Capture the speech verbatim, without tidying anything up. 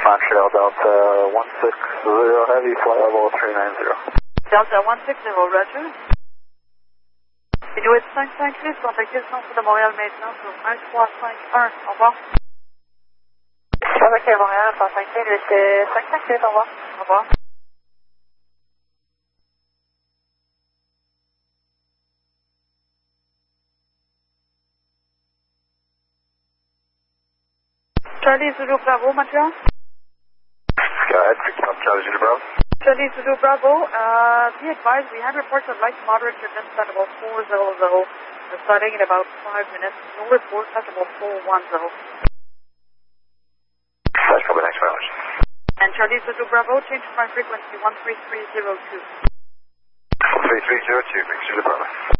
Montreal Delta one six zero Heavy, flight level three nine zero. Delta one six zero, Roger. Inuit cinq cinq huit, contactez le centre de Montréal maintenant sur un trois cinq un. Au revoir. Ok, Montréal, un trois cinq huit, c'est cinq cinq huit, au revoir. Au revoir. Charlie Zulu Bravo, Montreal. Go ahead, pick up Charlie Zulu Bravo. Charlie Zulu Bravo, uh, be advised we have reports of light moderate turbulence at about four hundred. We're starting in about five minutes. No reports at about four ten. That's probably next mileage. And Charlie Zulu Bravo, change to my frequency one three three zero two. one three three zero two, Zulu Bravo.